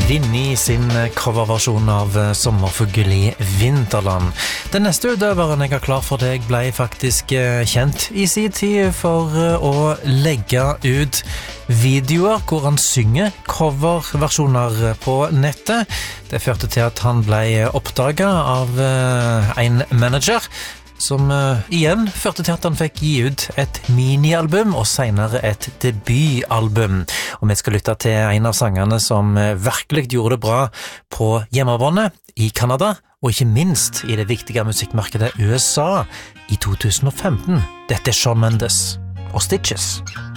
Vinnie sin coverversjon av Sommerfugl i Vinterland. Den neste utøveren jeg har klar for deg ble faktisk kjent i sin tid for å legge ut videoer hvor han synger coverversjoner på nettet. Det førte til at han ble oppdaget av en manager, som igjen førte til at han fikk gi ut et minialbum og senere et debutalbum. Og vi skal lytte til en av sangene som virkelig gjorde det bra på hjemmebane i Kanada, og ikke minst i det viktige musikkmarkedet USA i 2015. Dette er Shawn Mendes og Stitches.